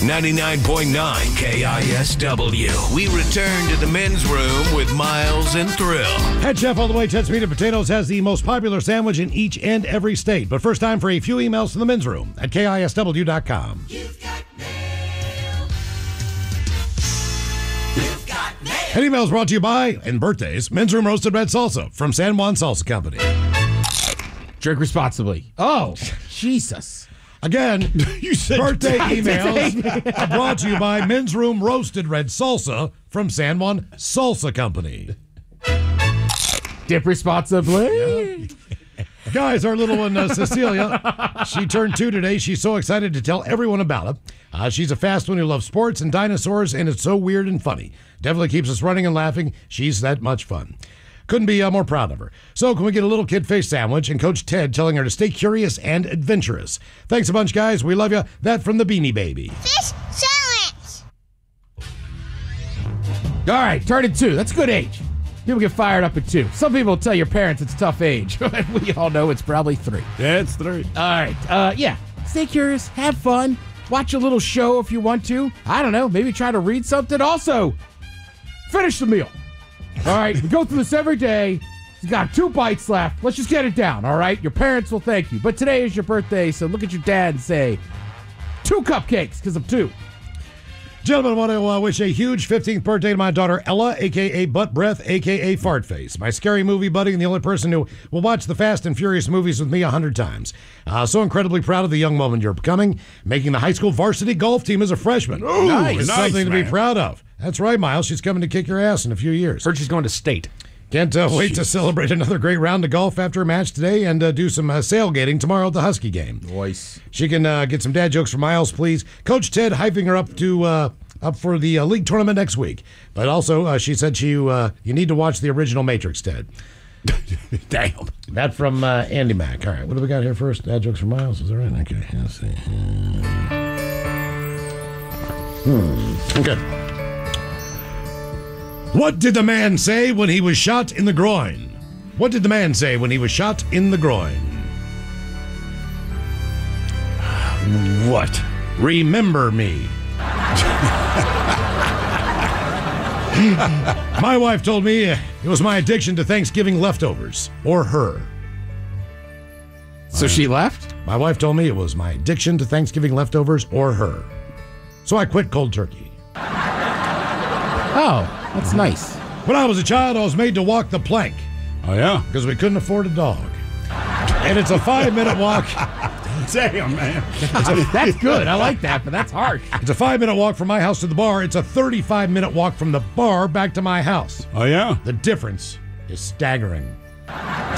99.9 KISW. We return to the men's room with Miles and Thrill. Head chef all the way, Ted's Meat and Potatoes has the most popular sandwich in each and every state. But first time for a few emails from the men's room at KISW.com. You've got mail. You've got mail. And emails brought to you by, and birthdays, Men's Room Roasted Red Salsa from San Juan Salsa Company. Drink responsibly. Oh, Jesus. Again, You said birthday emails are brought to you by Men's Room Roasted Red Salsa from San Juan Salsa Company. Dip responsibly. Guys, our little one, Cecilia, she turned 2 today. She's so excited to tell everyone about it. She's a fast one who loves sports and dinosaurs, and it's so weird and funny. Definitely keeps us running and laughing. She's that much fun. Couldn't be more proud of her. So can we get a little kid face sandwich and Coach Ted telling her to stay curious and adventurous. Thanks a bunch, guys. We love you. That from the Beanie Baby. Fish sandwich. All right, turn it 2. That's a good age. People get fired up at 2. Some people tell your parents it's a tough age. We all know it's probably 3. Yeah, it's 3. All right. Yeah. Stay curious. Have fun. Watch a little show if you want to. I don't know. Maybe try to read something. Also, finish the meal. All right. We go through this every day. You got 2 bites left. Let's just get it down. All right. Your parents will thank you. But today is your birthday, so look at your dad and say 2 cupcakes because I'm 2. Gentlemen, I want to wish a huge 15th birthday to my daughter, Ella, a.k.a. Butt Breath, a.k.a. Fart Face, my scary movie buddy and the only person who will watch the Fast and Furious movies with me 100 times. So incredibly proud of the young woman you're becoming, making the high school varsity golf team as a freshman. Ooh, It's nice, something to be man. proud of. That's right, Miles. She's coming to kick your ass in a few years. Heard she's going to state. Can't wait to celebrate another great round of golf after a match today and do some sailgating tomorrow at the Husky game. Voice. She can get some dad jokes from Miles, please. Coach Ted hyping her up to up for the league tournament next week. But also, she said you need to watch the original Matrix, Ted. Damn. That from Andy Mack. All right, what do we got here first? Dad jokes from Miles. Is that right? Okay, let's see. Okay. What did the man say when he was shot in the groin? What did the man say when he was shot in the groin? What? Remember me. My wife told me it was my addiction to Thanksgiving leftovers, or her. So she left? My wife told me it was my addiction to Thanksgiving leftovers, or her. So I quit cold turkey. Oh, that's nice. When I was a child, I was made to walk the plank Oh, yeah? because we couldn't afford a dog. And it's a 5-minute walk. Damn, man. That's good. I like that, but that's harsh. It's a 5-minute walk from my house to the bar. It's a 35-minute walk from the bar back to my house. Oh, yeah? The difference is staggering. All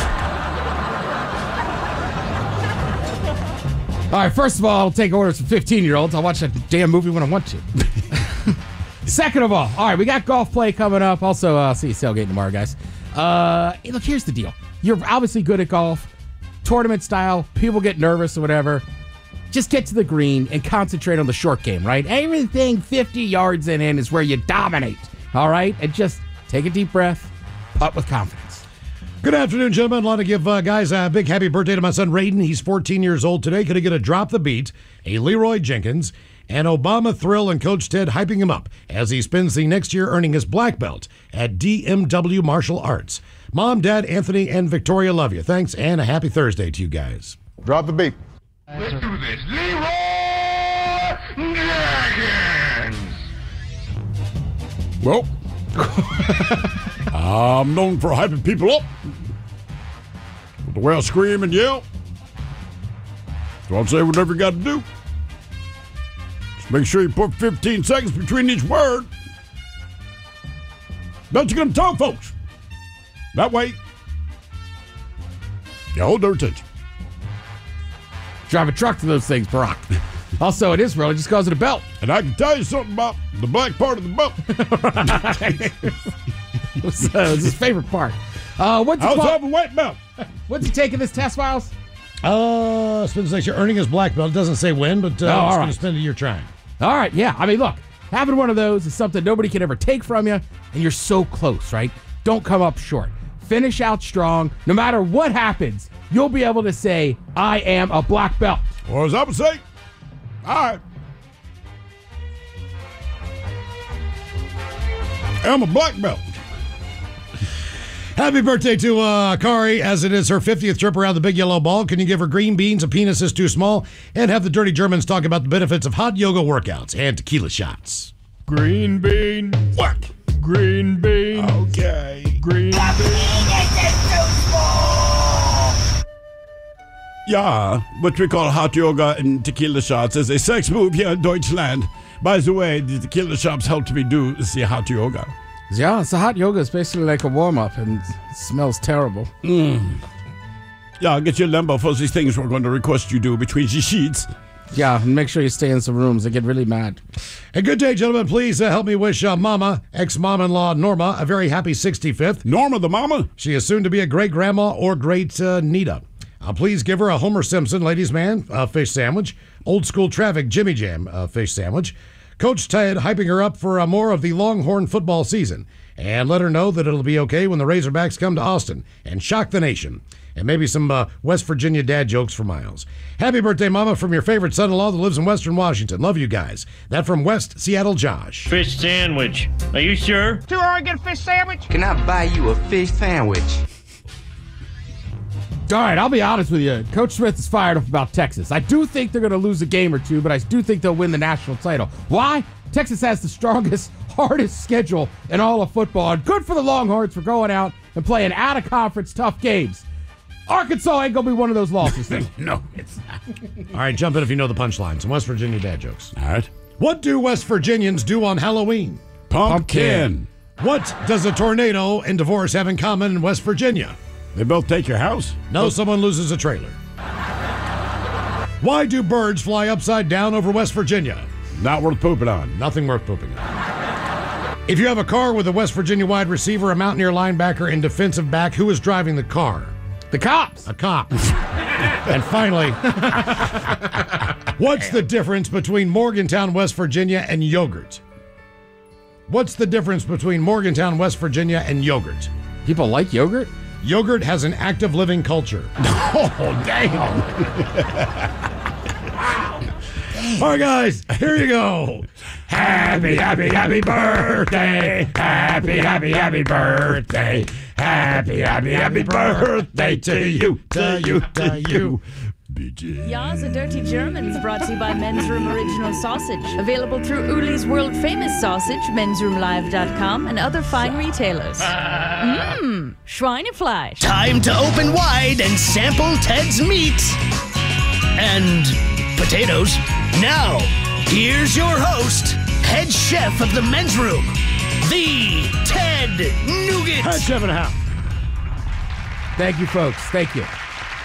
right, first of all, I'll take orders from 15-year-olds. I'll watch that damn movie when I want to. Second of all right, we got golf play coming up. Also, I'll see you tailgating tomorrow, guys. Hey, look, here's the deal. You're obviously good at golf. Tournament style, people get nervous or whatever. Just get to the green and concentrate on the short game, right? Everything 50 yards and in is where you dominate, all right? And just take a deep breath, putt with confidence. Good afternoon, gentlemen. I want to give guys a big happy birthday to my son, Raiden. He's 14 years old today. Could he get a Drop the Beat, a Leroy Jenkins, and Obama Thrill and Coach Ted hyping him up as he spends the next year earning his black belt at DMW Martial Arts. Mom, Dad, Anthony, and Victoria love you. Thanks, and a happy Thursday to you guys. Drop the beat. Let's do this. Leroy Jenkins. Well, I'm known for hyping people up with the way I scream and yell. So I'll say whatever you got to do. Just make sure you put 15 seconds between each word. That's you gonna tell folks. That way, you hold their attention. Drive a truck to those things, Barack. Also, it is really just calls it a belt. And I can tell you something about the black part of the belt. It's his favorite part. What's I was having a white belt. What's he taking this test, Miles? Spends next year earning his black belt. It doesn't say when, but he's all going right. to spend a year trying. All right, yeah. I mean, look, having one of those is something nobody can ever take from you, and you're so close, right? Don't come up short. Finish out strong. No matter what happens, you'll be able to say, I am a black belt. Or as I would say, all right. I'm a black belt. Happy birthday to Kari, as it is her 50th trip around the big yellow ball. Can you give her green beans, a penis is too small, and have the dirty Germans talk about the benefits of hot yoga workouts and tequila shots? Green bean. What? Green bean. Okay. Green bean. Yeah, what we call hot yoga and tequila shots is a sex move here in Deutschland. By the way, the tequila shops helped me do the hot yoga. Yeah, so hot yoga is basically like a warm-up and it smells terrible. Yeah, get your limbo for these things we're going to request you do between the sheets. Yeah, and make sure you stay in some rooms. They get really mad. And good day, gentlemen. Please help me wish Mama, ex-mom-in-law Norma, a very happy 65th. Norma the mama? She is soon to be a great-grandma or great-Nita. Please give her a Homer Simpson Ladies Man fish sandwich, old school traffic Jimmy Jam fish sandwich. Coach Ted hyping her up for more of the Longhorn football season. And let her know that it'll be okay when the Razorbacks come to Austin and shock the nation. And maybe some West Virginia dad jokes for Miles. Happy birthday, Mama, from your favorite son-in-law that lives in Western Washington. Love you guys. That from West Seattle, Josh. Fish sandwich. Are you sure? $2 get a fish sandwich? Can I buy you a fish sandwich? All right, I'll be honest with you. Coach Smith is fired up about Texas. I do think they're going to lose a game or two, but I do think they'll win the national title. Why? Texas has the strongest, hardest schedule in all of football. And good for the Longhorns for going out and playing out-of-conference tough games. Arkansas ain't going to be one of those losses. No, it's not. All right, jump in if you know the punchline. Some West Virginia dad jokes. All right. What do West Virginians do on Halloween? Pumpkin. What does a tornado and divorce have in common in West Virginia? They both take your house? No, someone loses a trailer. Why do birds fly upside down over West Virginia? Not worth pooping on. Nothing worth pooping on. If you have a car with a West Virginia wide receiver, a Mountaineer linebacker, and defensive back, who is driving the car? The cops. A cop. And finally, what's the difference between Morgantown, West Virginia, and yogurt? What's the difference between Morgantown, West Virginia, and yogurt? People like yogurt? Yogurt has an active living culture. Oh, damn. All right, guys, here you go. Happy, happy, happy birthday. Happy, happy, happy birthday. Happy, happy, happy birthday to you, to you, to you. Ya's a Dirty Germans, brought to you by Men's Room Original Sausage. Available through Uli's World Famous Sausage, mensroomlive.com, and other fine retailers. Schweinefleisch. Time to open wide and sample Ted's meat. And potatoes. Now, here's your host, head chef of the Men's Room, the Ted Nugent. Head chef and a half. Thank you, folks. Thank you.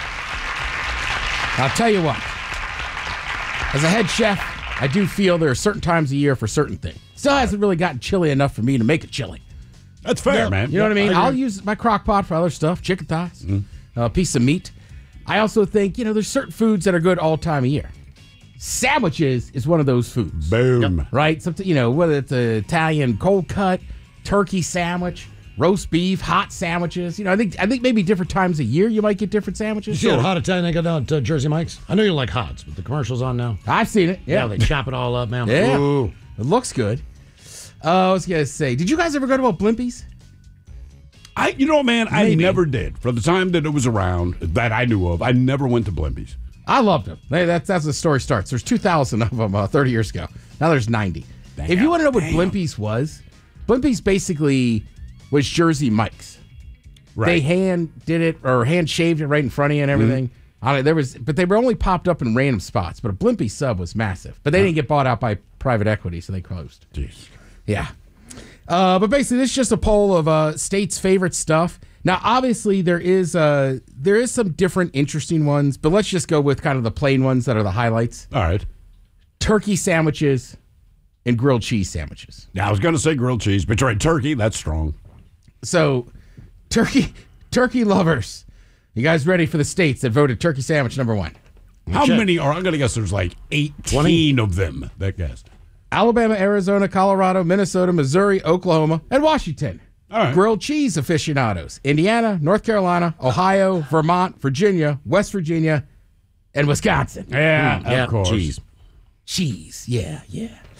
I'll tell you what. As a head chef, I do feel there are certain times a year for certain things. Still hasn't really gotten chilly enough for me to make it chilly. That's fair, man. You know what I mean? I'll use my crock pot for other stuff, chicken thighs, a piece of meat. I also think, there's certain foods that are good all time of year. Sandwiches is one of those foods. Boom. Right? Something, whether it's an Italian cold cut, turkey sandwich, roast beef, hot sandwiches. I think maybe different times a year you might get different sandwiches. You see that hot Italian they got down at Jersey Mike's? I know you like hots, but the commercial's on now. I've seen it. Yeah, they chop it all up, man. Yeah. Ooh. It looks good. I was going to say, did you guys ever go to Blimpies? I never did. For the time that it was around, that I knew of, I never went to Blimpies. I loved them. Hey, that's the story starts. There's 2,000 of them 30 years ago. Now there's 90. Damn, if you want to know what Blimpies was, Blimpies basically was Jersey Mike's. Right. They hand did it or hand shaved it right in front of you and everything. But they were only popped up in random spots. But a Blimpie sub was massive. But they didn't get bought out by private equity, so they closed. Jeez. Yeah. But basically, this is just a poll of states' favorite stuff. Now, obviously, there is some different, interesting ones, but let's just go with kind of the plain ones that are the highlights. All right. Turkey sandwiches and grilled cheese sandwiches. Yeah, I was going to say grilled cheese, but you're right, turkey, that's strong. So, turkey lovers, you guys ready for the states that voted turkey sandwich number one? How many are? I'm going to guess there's like 18 of them that guessed. Alabama, Arizona, Colorado, Minnesota, Missouri, Oklahoma, and Washington. All right. Grilled cheese aficionados. Indiana, North Carolina, Ohio, Vermont, Virginia, West Virginia, and Wisconsin. Yeah, of course. Cheese. Cheese. Yeah.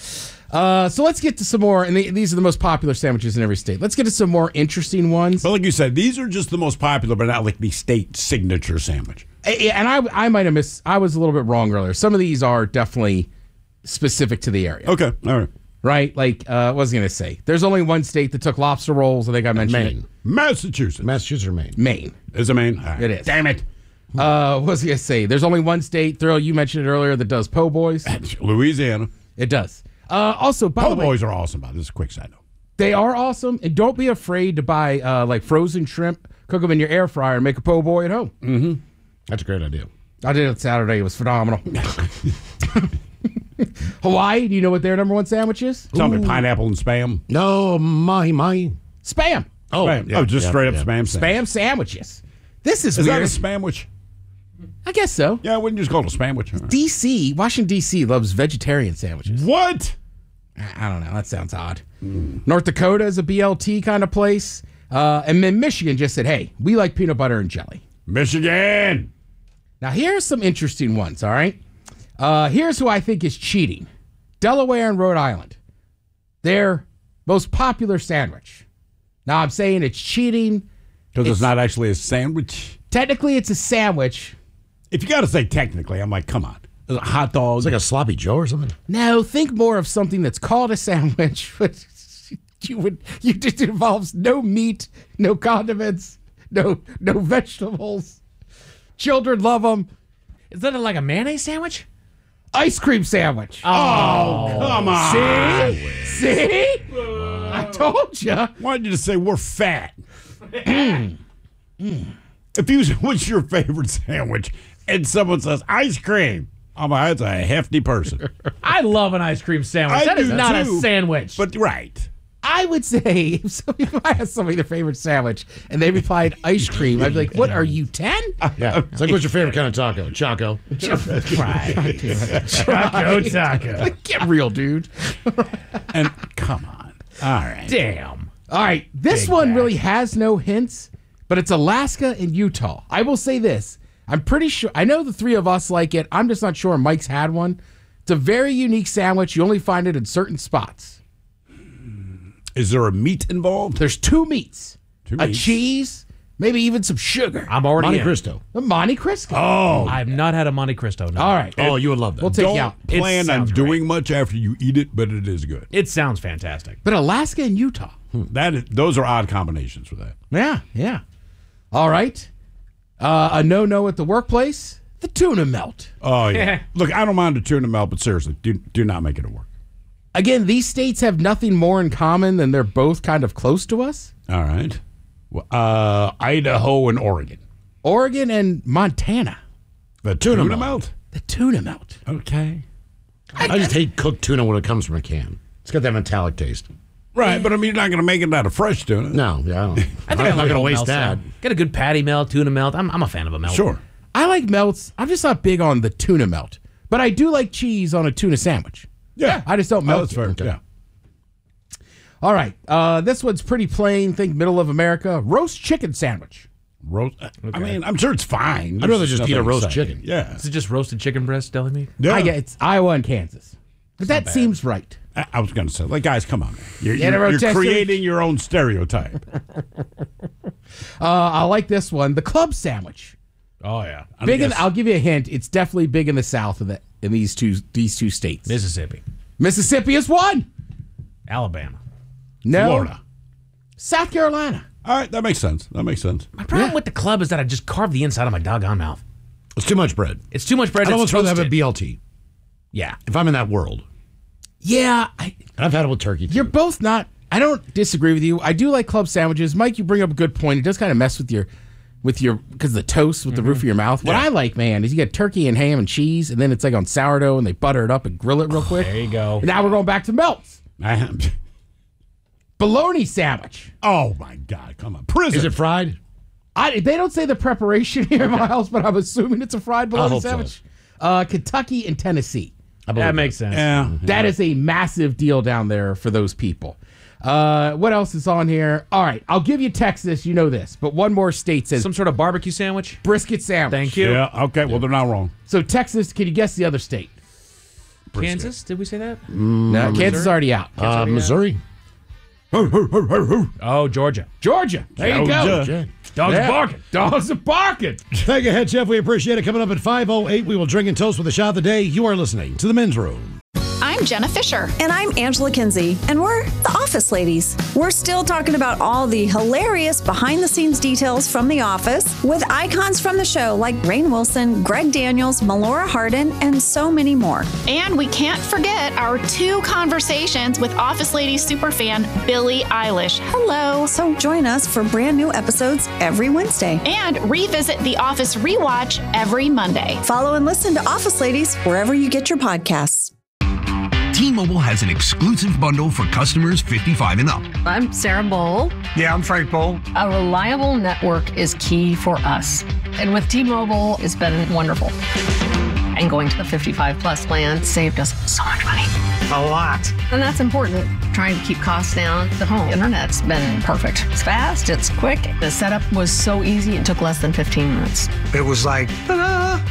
So let's get to some more, and these are the most popular sandwiches in every state. Let's get to some more interesting ones. But like you said, these are just the most popular, but not like the state signature sandwich. And I might have missed. I was a little bit wrong earlier. Some of these are definitely specific to the area. Okay, all right. Right? Like, what was I going to say? There's only one state that took lobster rolls. I think I mentioned Maine. it. Massachusetts or Maine? Maine. Is it Maine? All right. It is. Damn it. What was I going to say? There's only one state, Thrill, you mentioned it earlier, that does po' boys. Louisiana. It does. Also, by Po' the way, boys are awesome. This is a quick side note. they are awesome. And don't be afraid to buy like frozen shrimp, cook them in your air fryer, and make a po' boy at home. Mm-hmm. That's a great idea. I did it Saturday. It was phenomenal. Hawaii, do you know what their number one sandwich is? Tell me, pineapple and spam. No, mahi. Spam. Oh, Spam. yeah, Just yeah, straight up yeah. spam. Spam sandwiches. This is Is weird. that a spamwich? I guess so. Yeah, I wouldn't just call it a spamwich. DC, Washington, D.C. loves vegetarian sandwiches. What? I don't know. That sounds odd. North Dakota is a BLT kind of place. And then Michigan just said, hey, we like peanut butter and jelly. Michigan. Now, here's some interesting ones, all right? Here's who I think is cheating. Delaware and Rhode Island. Their most popular sandwich. Now, I'm saying it's cheating. Because it's not actually a sandwich. Technically, it's a sandwich. If you got to say technically, I'm like, come on. It's a hot dog. It's like a sloppy Joe or something. No, think more of something that's called a sandwich, but it just involves no meat, no condiments, no vegetables. Children love them. Is that like a mayonnaise sandwich? Ice cream sandwich. Oh, come on. See? I told you. Why did you just say we're fat? If you what's your favorite sandwich and someone says ice cream, I'm like, that's a hefty person. I love an ice cream sandwich. That is not a sandwich. But right. I would say if I asked somebody their favorite sandwich and they replied ice cream, I'd be like, what, are you 10? Yeah. It's like, what's your favorite kind of taco? Choco. Taco taco. Get real, dude. And come on. All right. Damn. All right. This Big one bag. really has no hints, but it's Alaska and Utah. I will say this. I'm pretty sure. I know the three of us like it. I'm just not sure Mike's had one. It's a very unique sandwich. You only find it in certain spots. Is there a meat involved? There's two meats. Two a meats. cheese, maybe even some sugar. I'm already Monte in. Cristo. A Monte Cristo. Oh. I've not had a Monte Cristo. No. All right. Oh, you would love that. We'll take Don't you out. It plan on sounds doing much after you eat it, but it is good. It sounds fantastic. But Alaska and Utah. Those are odd combinations for that. Yeah, yeah. All right. A no-no at the workplace, the tuna melt. Oh, yeah. Look, I don't mind the tuna melt, but seriously, do not make it a work. Again, these states have nothing more in common than they're both kind of close to us. All right. Well, Idaho and Oregon. Oregon and Montana. The tuna melt? The tuna melt. Okay. I just hate cooked tuna when it comes from a can. It's got that metallic taste. Right, but I mean, you're not going to make it out of fresh tuna. No, yeah, I don't. I think I'm not going to a waste melt that. salad. Get a good patty melt, tuna melt. I'm a fan of a melt. Sure. I like melts. I'm just not big on the tuna melt. But I do like cheese on a tuna sandwich. Yeah. I just don't melt That's fair. it. Yeah. All right. This one's pretty plain. Think middle of America. Roast chicken sandwich. Roast. I mean, I'm sure it's fine. I'd rather There's just eat a nothing to roast say. chicken. Yeah. Is it just roasted chicken breast deli meat? Yeah. I get it's Iowa and Kansas. But that seems right. I was going to say, like, guys, come on, man. You're rotisserie. creating your own stereotype. I like this one. The club sandwich. Oh yeah. Big in, I'll give you a hint. It's definitely big in the South in these two states. Mississippi, Mississippi is one. Alabama. No. Florida. South Carolina. All right, that makes sense. That makes sense. My problem with the club is that I just carve the inside of my doggone mouth. It's too much bread. It's too much bread. I'd It's almost rather have a toasted. BLT Yeah. if I'm in that world. Yeah. And I've had it with turkey, too. You're both not. I don't disagree with you. I do like club sandwiches. Mike, you bring up a good point. It does kind of mess with your because the toast with the roof of your mouth. What I like, man, is you get turkey and ham and cheese, and then it's like on sourdough, and they butter it up and grill it real quick. There you go. Now we're going back to melts. Bologna sandwich. Oh, my God. Come on. Prison. Is it fried? They don't say the preparation here, Miles, but I'm assuming it's a fried bologna hope so. sandwich. Kentucky and Tennessee. That makes sense. Yeah. That is a massive deal down there for those people. What else is on here? All right, I'll give you Texas. You know this, but one more state says Some sort of barbecue sandwich. brisket sandwich. Thank you. Yeah, okay. Well, they're not wrong. So Texas, can you guess the other state? Kansas? Did we say that? No, Kansas is already out. Missouri. Oh, Georgia. Georgia. There you go. Dogs barking. Dogs are barking. Thank you, Head Chef. We appreciate it. Coming up at 5:08, we will drink and toast with a shot of the day. You are listening to The Men's Room. I'm Jenna Fisher. And I'm Angela Kinsey. And we're the Office Ladies. We're still talking about all the hilarious behind-the-scenes details from The Office with icons from the show like Rainn Wilson, Greg Daniels, Melora Hardin, and so many more. And we can't forget our 2 conversations with Office Ladies superfan Billie Eilish. Hello. So join us for brand new episodes every Wednesday. And revisit The Office Rewatch every Monday. Follow and listen to Office Ladies wherever you get your podcasts. T-Mobile has an exclusive bundle for customers 55 and up. I'm Sarah Bowl. Yeah, I'm Frank Bowl. A reliable network is key for us. And with T-Mobile, it's been wonderful. And going to the 55 plus plan saved us so much money. A lot. And that's important. Trying to keep costs down. The home internet's been perfect. It's fast, it's quick. The setup was so easy, it took less than 15 minutes. It was like, ta-da!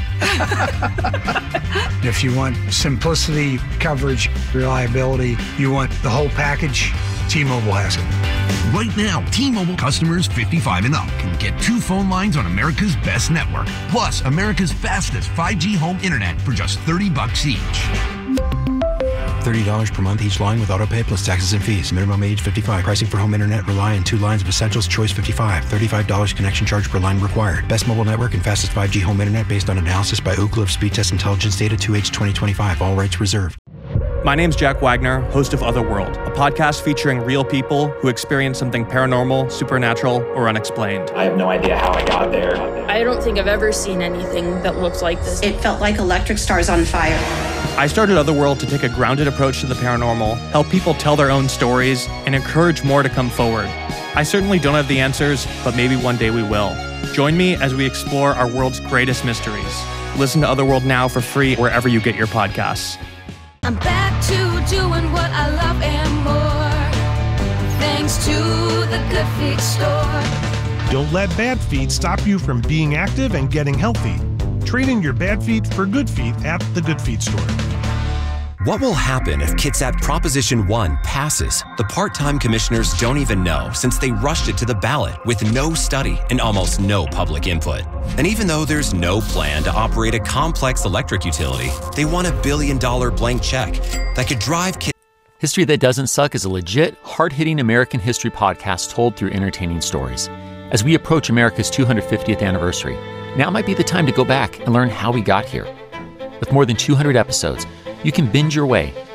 If you want simplicity, coverage, reliability, you want the whole package, T-Mobile has it. Right now, T-Mobile customers 55 and up can get 2 phone lines on America's best network, plus America's fastest 5G home internet for just $30 each. $30 per month each line with autopay plus taxes and fees. Minimum age 55. Pricing for home internet rely on 2 lines of Essentials Choice 55. $35 connection charge per line required. Best mobile network and fastest 5G home internet based on analysis by Ookla of Speed Test Intelligence data 2H 2025. All rights reserved. My name's Jack Wagner, host of Otherworld, a podcast featuring real people who experience something paranormal, supernatural, or unexplained. I have no idea how I got there. I don't think I've ever seen anything that looks like this. It felt like electric stars on fire. I started Otherworld to take a grounded approach to the paranormal, help people tell their own stories, and encourage more to come forward. I certainly don't have the answers, but maybe one day we will. Join me as we explore our world's greatest mysteries. Listen to Otherworld now for free wherever you get your podcasts. I'm back to doing what I love and more, thanks to the Good Feet store. Don't let bad feet stop you from being active and getting healthy. Trade in your bad feet for good feet at the Good Feet store. What will happen if Kitsap Proposition 1 passes? The part-time commissioners don't even know, since they rushed it to the ballot with no study and almost no public input. And even though there's no plan to operate a complex electric utility, they want $1 billion blank check that could drive History That Doesn't Suck is a legit, hard-hitting American history podcast told through entertaining stories. As we approach America's 250th anniversary, now might be the time to go back and learn how we got here. With more than 200 episodes, you can binge your way